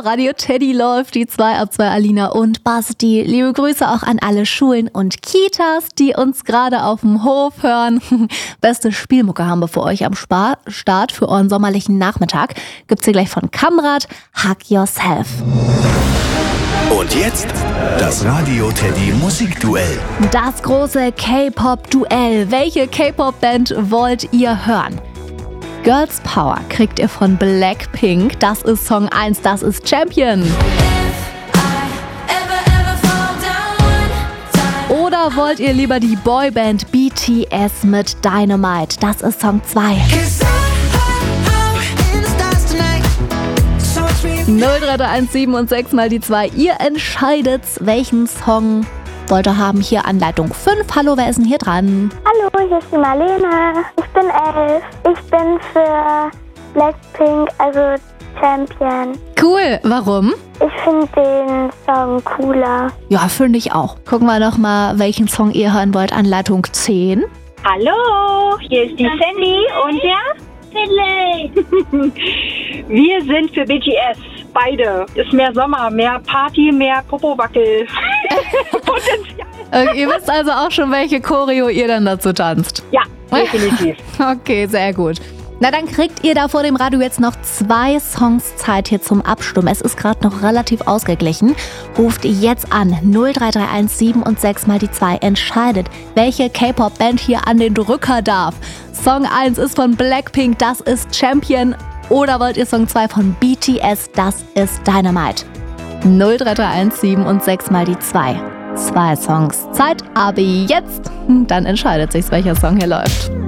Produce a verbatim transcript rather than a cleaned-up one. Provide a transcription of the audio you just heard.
Radio Teddy läuft, die zwei ab zwei Alina und Basti. Liebe Grüße auch an alle Schulen und Kitas, die uns gerade auf dem Hof hören. Beste Spielmucke haben wir für euch am Spar- Start für euren sommerlichen Nachmittag. Gibt's hier gleich von Kamrat, Hug Yourself. Und jetzt das Radio Teddy Musikduell. Das große K-Pop-Duell. Welche K-Pop-Band wollt ihr hören? Girls Power kriegt ihr von Blackpink. Das ist Song eins, das ist Champion. Oder wollt ihr lieber die Boyband B T S mit Dynamite? Das ist Song zwei. null drei drei eins sieben und sechs mal die zwei. Ihr entscheidet, welchen Song wollt ihr haben. Hier Anleitung fünf. Hallo, wer ist denn hier dran? Hallo, hier ist die Marlene. Ich bin elf. Ich bin für Blackpink, also Champion. Cool, warum? Ich finde den Song cooler. Ja, finde ich auch. Gucken wir doch mal, welchen Song ihr hören wollt. Anleitung zehn. Hallo, hier ist die Sandy und der Finley. Wir sind für B T S, beide. Ist mehr Sommer, mehr Party, mehr Popowackel. Potenzial. Okay, ihr wisst also auch schon, welche Choreo ihr dann dazu tanzt. Ja, definitiv. Okay, sehr gut. Na, dann kriegt ihr da vor dem Radio jetzt noch zwei Songs Zeit hier zum Abstimmen. Es ist gerade noch relativ ausgeglichen. Ruft jetzt an null drei drei eins sieben und sechs mal die zwei. Entscheidet, welche K-Pop-Band hier an den Drücker darf. Song eins ist von Blackpink, das ist Champion. Oder wollt ihr Song zwei von B T S, das ist Dynamite. null drei drei eins sieben und sechs mal die zwei. Zwei Songs Zeit, aber jetzt, dann entscheidet sich, welcher Song hier läuft.